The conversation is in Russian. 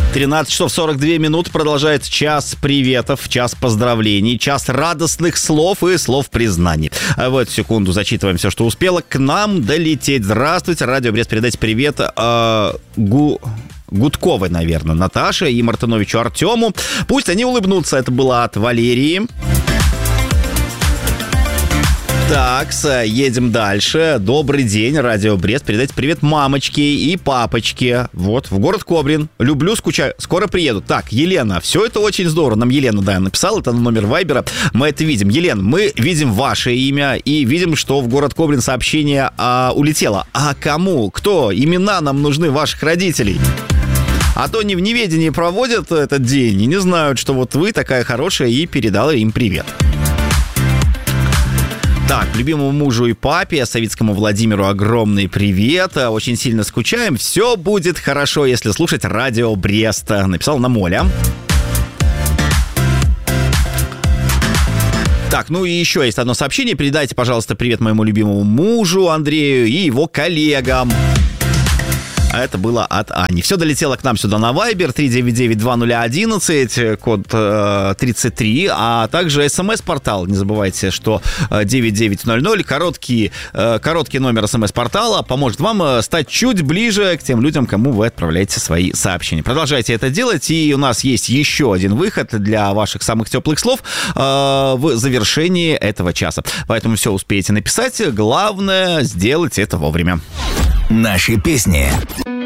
13 часов 42 минуты. Продолжается час приветов, час поздравлений, час радостных слов и слов признаний. В эту секунду зачитываем все, что успело к нам долететь. Здравствуйте, Радио Брест, передайте привет Гудковой, наверное, Наташе и Мартыновичу Артему. Пусть они улыбнутся. Это было от Валерии. Так, едем дальше. Добрый день, Радио Брест. Передайте привет мамочке и папочке. Вот, в город Кобрин. Люблю, скучаю. Скоро приеду. Так, Елена, все это очень здорово. Нам Елена, да, написала, это на номер Вайбера. Мы это видим. Елена, мы видим ваше имя и видим, что в город Кобрин сообщение улетело. А кому? Кто? Имена нам нужны ваших родителей. А то не в неведении проводят этот день и не знают, что вот вы такая хорошая, и передала им привет. Так, любимому мужу и папе, Савицкому Владимиру огромный привет. Очень сильно скучаем. Все будет хорошо, если слушать Радио Брест. Написал нам Оля. Так, ну и еще есть одно сообщение. Передайте, пожалуйста, привет моему любимому мужу Андрею и его коллегам. А это было от Ани. Все долетело к нам сюда на Viber 399-2011, код 33, а также СМС-портал. Не забывайте, что 9900, короткий номер СМС-портала поможет вам стать чуть ближе к тем людям, кому вы отправляете свои сообщения. Продолжайте это делать, и у нас есть еще один выход для ваших самых теплых слов в завершении этого часа. Поэтому все успеете написать. Главное, сделать это вовремя. Наши песни.